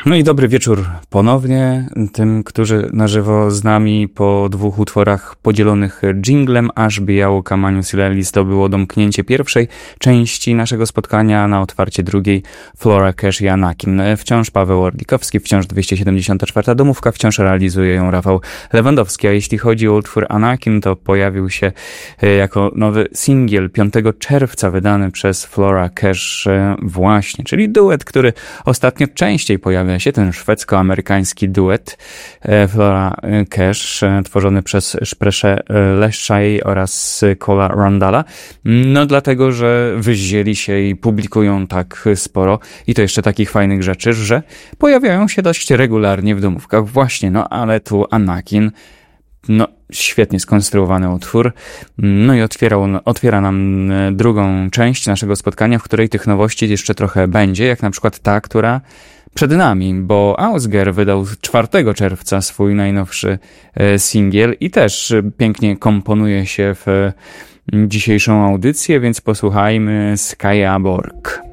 No i dobry wieczór ponownie tym, którzy na żywo z nami po 2 utworach podzielonych dżinglem, aż bijało Kamaniu Sileli zdobyło domknięcie pierwszej części naszego spotkania, na otwarcie drugiej Flora Cash i Anakin. Wciąż Paweł Orlikowski, wciąż 274. domówka, wciąż realizuje ją Rafał Lewandowski, a jeśli chodzi o utwór Anakin, to pojawił się jako nowy singiel 5 czerwca wydany przez Flora Cash właśnie, czyli duet, który ostatnio częściej pojawia się, ten szwedzko-amerykański duet Flora Cash, tworzony przez Szpreszę Leszczaj oraz Cola Randala. No dlatego, że wyzięli się i publikują tak sporo i to jeszcze takich fajnych rzeczy, że pojawiają się dość regularnie w domówkach. Właśnie, no ale tu Anakin, no świetnie skonstruowany utwór, no i otwiera nam drugą część naszego spotkania, w której tych nowości jeszcze trochę będzie, jak na przykład ta, która przed nami, bo Ausger wydał 4 czerwca swój najnowszy singiel i też pięknie komponuje się w dzisiejszą audycję, więc posłuchajmy Skyaborg.